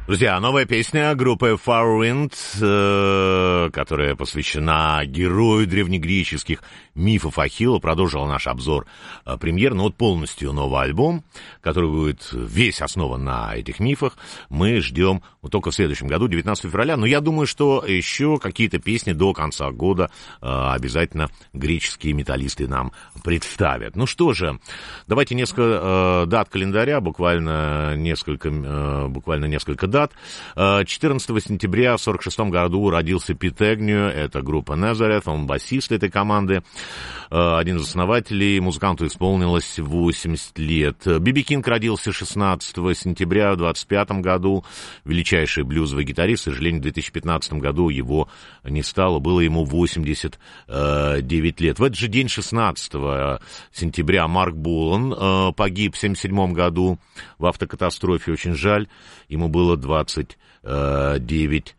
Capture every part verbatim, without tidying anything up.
Друзья, новая песня группы Firewind, э, которая посвящена герою древнегреческих мифов Ахилла, продолжила наш обзор э, премьер, но вот полностью новый альбом, который будет весь основан на этих мифах, мы ждем вот только в следующем году, девятнадцатого февраля, но я думаю, что еще какие-то песни до конца года э, обязательно греческие металлисты нам представят. Ну что же, давайте несколько э, дат календаря, буквально несколько, э, буквально несколько дат. четырнадцатого сентября в сорок шестом году родился Пит Эгню, это группа Nazareth, он басист этой команды, один из основателей, музыканту исполнилось восемьдесят лет. Биби Кинг родился шестнадцатого сентября в двадцать пятом году, величайший блюзовый гитарист, к сожалению, в две тысячи пятнадцатом году его не стало, было ему восемьдесят девять лет. В этот же день, шестнадцатого сентября, Марк Болан погиб в семьдесят седьмом году в автокатастрофе, очень жаль, ему было двадцать девять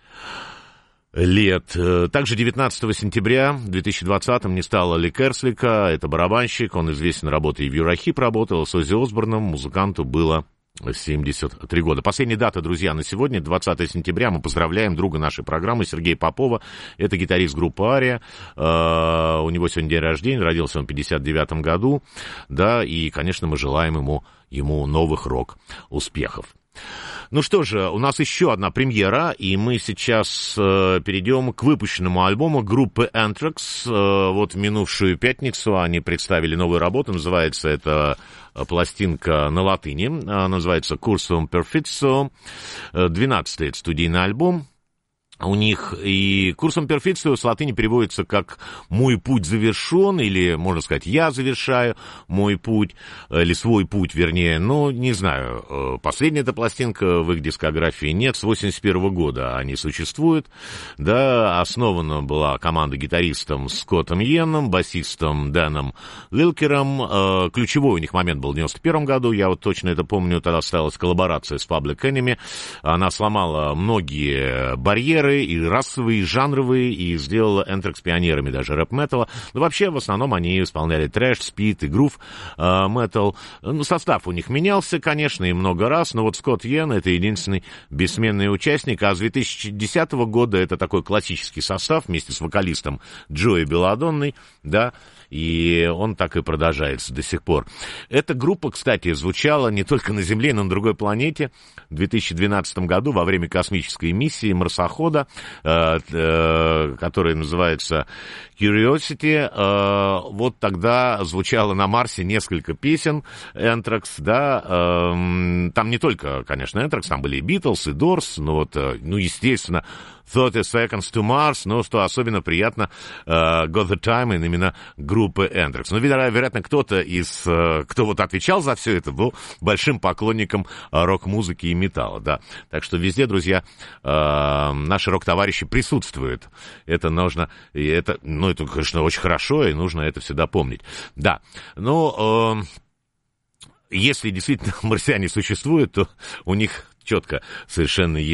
лет. Также девятнадцатого сентября две тысячи двадцатого не стало Ли Керслика, это барабанщик, он известен работой в Юрахип, работал с Оззи Осборном, музыканту было семьдесят три года. Последняя дата, друзья, на сегодня, двадцатого сентября, мы поздравляем друга нашей программы Сергея Попова, это гитарист группы Ария, uh, у него сегодня день рождения, родился он в пятьдесят девятом году, да, и, конечно, мы желаем ему, ему новых рок-успехов. Ну что же, у нас еще одна премьера, и мы сейчас э, перейдем к выпущенному альбому группы Anthrax. Э, вот в минувшую пятницу они представили новую работу, называется это пластинка на латыни, она называется Cursum Perfectio, двенадцатый студийный альбом. У них и «Курсом перфекцио» с латыни переводится как «мой путь завершен», или, можно сказать, «я завершаю мой путь», или «свой путь», вернее. Ну, не знаю, последняя эта пластинка в их дискографии нет, с восемьдесят первого года они существуют. Да, основана была команда гитаристом Скоттом Йеном, басистом Дэном Лилкером. Ключевой у них момент был в девяносто первом году, я вот точно это помню, тогда состоялась коллаборация с Public Enemy. Она сломала многие барьеры, и расовые, и жанровые, и сделала Anthrax пионерами даже рэп-металла. Но вообще, в основном, они исполняли трэш, спид и грув э, метал. Ну, состав у них менялся, конечно, и много раз, но вот Скотт Йен — это единственный бессменный участник, а с две тысячи десятого года это такой классический состав вместе с вокалистом Джои Белладонной, да, и он так и продолжается до сих пор. Эта группа, кстати, звучала не только на Земле, но и на другой планете. В две тысячи двенадцатом году во время космической миссии марсохода, э, э, которая называется Curiosity, э, вот тогда звучало на Марсе несколько песен Anthrax, да, э, там не только, конечно, Anthrax, там были и Beatles, и Doors, но вот, э, ну, естественно, thirty seconds to Mars, но что особенно приятно, uh, Got the Time, именно группы Anthrax. Ну, вероятно, кто-то из, uh, кто вот отвечал за все это, был большим поклонником uh, рок-музыки и металла, да. Так что везде, друзья, uh, наши рок-товарищи присутствуют. Это нужно, и это, ну, это, конечно, очень хорошо, и нужно это всегда помнить. Да, ну, uh, если действительно марсиане существуют, то у них четко совершенно